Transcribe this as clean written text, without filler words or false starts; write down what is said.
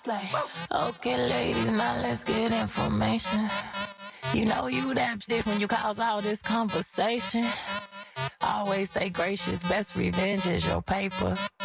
Slay. Okay, ladies, now let's get information. You know you that shit when you cause all this conversation. Always stay gracious, best revenge is your paper.